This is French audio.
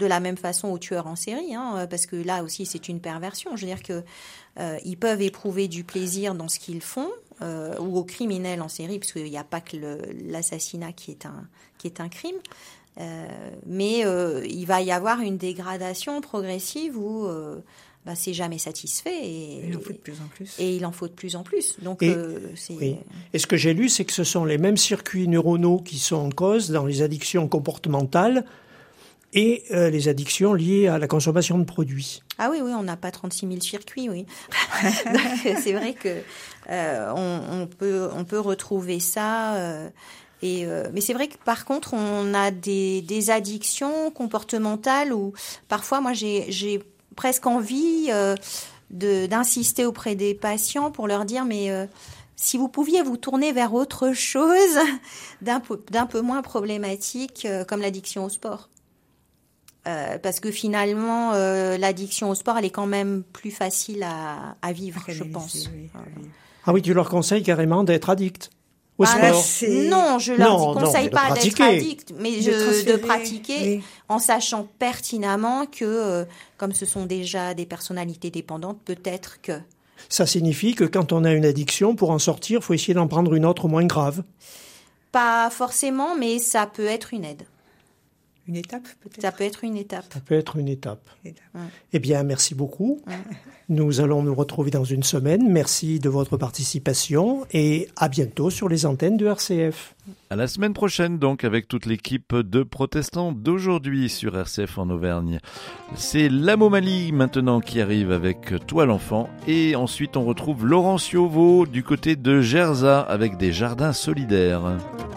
de la même façon aux tueurs en série, parce que là aussi c'est une perversion. Je veux dire que ils peuvent éprouver du plaisir dans ce qu'ils font, ou aux criminels en série, parce qu'il n'y a pas que l'assassinat qui est un crime. Mais il va y avoir une dégradation progressive où c'est jamais satisfait et il en faut de plus en plus. Et il en faut de plus en plus. Donc, oui. Et ce que j'ai lu, c'est que ce sont les mêmes circuits neuronaux qui sont en cause dans les addictions comportementales et les addictions liées à la consommation de produits. Ah oui, on n'a pas 36 000 circuits, oui. Donc, c'est vrai que on peut retrouver ça. Mais c'est vrai que par contre, on a des addictions comportementales où parfois, moi, j'ai presque envie d'insister auprès des patients pour leur dire, mais si vous pouviez vous tourner vers autre chose d'un peu moins problématique, comme l'addiction au sport. Parce que finalement, l'addiction au sport, elle est quand même plus facile à vivre, je pense. Oui. Ah oui, tu leur conseilles carrément d'être addict au sport. Non, je leur conseille pas d'être addict, mais de pratiquer en sachant pertinemment que, comme ce sont déjà des personnalités dépendantes, peut-être que... Ça signifie que quand on a une addiction, pour en sortir, il faut essayer d'en prendre une autre moins grave. Pas forcément, mais ça peut être une aide. Une étape, peut-être. Ça peut être une étape. Ça peut être une étape. Eh bien, merci beaucoup. Nous allons nous retrouver dans une semaine. Merci de votre participation et à bientôt sur les antennes de RCF. À la semaine prochaine, donc, avec toute l'équipe de protestants d'aujourd'hui sur RCF en Auvergne. C'est l'Amomalie maintenant qui arrive avec Toi l'enfant. Et ensuite, on retrouve Laurent Ciovo du côté de Gerza avec des jardins solidaires.